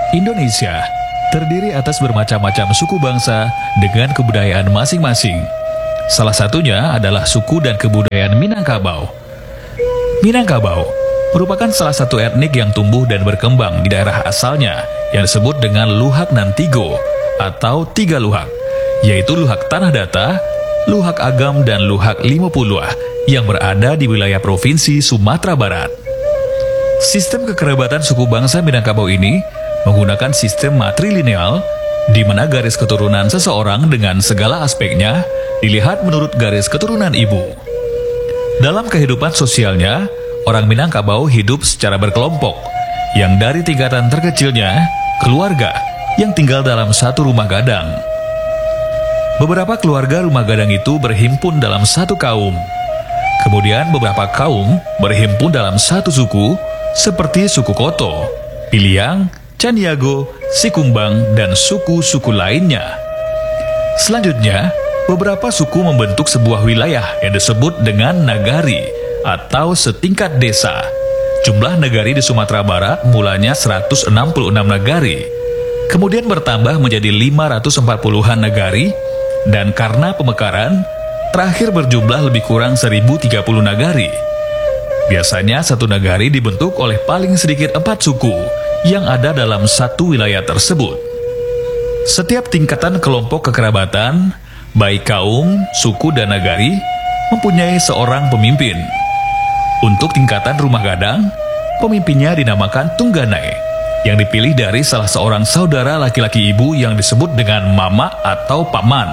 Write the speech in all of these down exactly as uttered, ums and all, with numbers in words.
Indonesia terdiri atas bermacam-macam suku bangsa dengan kebudayaan masing-masing. Salah satunya adalah suku dan kebudayaan Minangkabau. Minangkabau merupakan salah satu etnik yang tumbuh dan berkembang di daerah asalnya yang disebut dengan Luhak Nantigo atau tiga Luhak, yaitu Luhak Tanah Data, Luhak Agam, dan Luhak Limopuluah yang berada di wilayah Provinsi Sumatera Barat. Sistem kekerabatan suku bangsa Minangkabau ini menggunakan sistem matrilineal, di mana garis keturunan seseorang dengan segala aspeknya dilihat menurut garis keturunan ibu. Dalam kehidupan sosialnya, orang Minangkabau hidup secara berkelompok, yang dari tingkatan terkecilnya, keluarga yang tinggal dalam satu rumah gadang. Beberapa keluarga rumah gadang itu berhimpun dalam satu kaum. Kemudian beberapa kaum berhimpun dalam satu suku, seperti suku Koto, Piliang, Caniago, Sikumbang, dan suku-suku lainnya. Selanjutnya, beberapa suku membentuk sebuah wilayah yang disebut dengan nagari atau setingkat desa. Jumlah nagari di Sumatera Barat mulanya seratus enam puluh enam nagari, kemudian bertambah menjadi lima ratus empat puluhan nagari, dan karena pemekaran, terakhir berjumlah lebih kurang seribu tiga puluh nagari. Biasanya satu nagari dibentuk oleh paling sedikit empat suku yang ada dalam satu wilayah tersebut. Setiap tingkatan kelompok kekerabatan, baik kaum, suku, dan nagari, mempunyai seorang pemimpin. Untuk tingkatan rumah gadang, pemimpinnya dinamakan Tungganai, yang dipilih dari salah seorang saudara laki-laki ibu yang disebut dengan mama atau paman.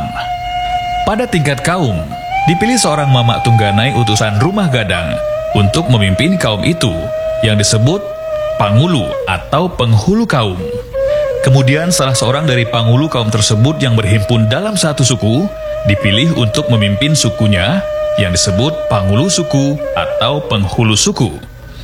Pada tingkat kaum, dipilih seorang mama Tungganai utusan rumah gadang untuk memimpin kaum itu, yang disebut Pangulu atau penghulu kaum. Kemudian salah seorang dari pangulu kaum tersebut yang berhimpun dalam satu suku dipilih untuk memimpin sukunya, yang disebut pangulu suku atau penghulu suku.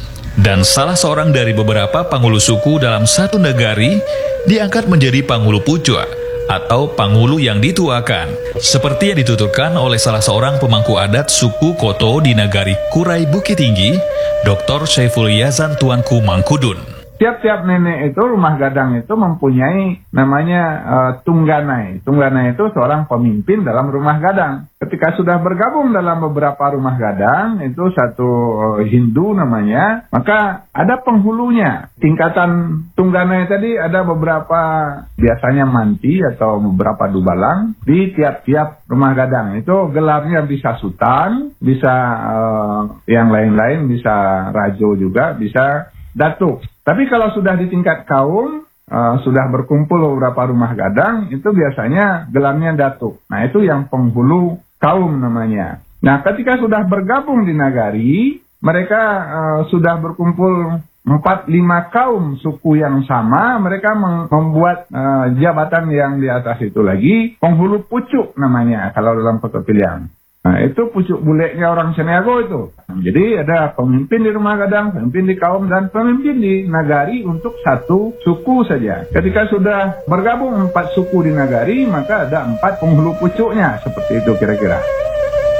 Dan salah seorang dari beberapa pangulu suku dalam satu negari diangkat menjadi pangulu pucuk atau pangulu yang dituakan, seperti yang dituturkan oleh salah seorang pemangku adat suku Koto di Nagari Kurai Bukit Tinggi, Doktor Saiful Yazan Tuanku Mangkudun. Tiap-tiap nenek itu, rumah gadang itu mempunyai namanya uh, Tungganai. Tungganai itu seorang pemimpin dalam rumah gadang. Ketika sudah bergabung dalam beberapa rumah gadang, itu satu uh, Hindu namanya, maka ada penghulunya. Tingkatan Tungganai tadi ada beberapa, biasanya manti atau beberapa dubalang di tiap-tiap rumah gadang. Itu gelarnya bisa sultan, bisa uh, yang lain-lain, bisa rajo juga, bisa datuk. Tapi kalau sudah di tingkat kaum, uh, sudah berkumpul beberapa rumah gadang, itu biasanya gelarnya datuk. Nah, itu yang penghulu kaum namanya. Nah, ketika sudah bergabung di nagari, mereka uh, sudah berkumpul empat lima kaum suku yang sama, mereka membuat uh, jabatan yang di atas itu lagi, penghulu pucuk namanya kalau dalam Koto Piliang. Nah, itu pucuk buleknya orang Caniago itu. Jadi ada pemimpin di rumah gadang, pemimpin di kaum, dan pemimpin di nagari untuk satu suku saja. Ketika sudah bergabung empat suku di nagari, maka ada empat penghulu pucuknya. Seperti itu kira-kira.